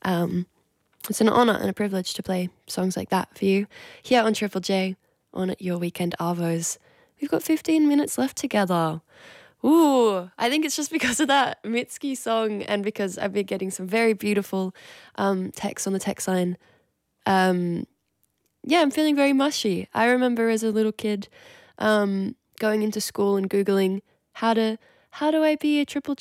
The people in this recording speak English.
It's an honour and a privilege to play songs like that for you here on Triple J on your weekend arvos. We've got 15 minutes left together. Ooh, I think it's just because of that Mitski song and because I've been getting some very beautiful texts on the text line. Yeah, I'm feeling very mushy. I remember as a little kid going into school and Googling how do I be a Triple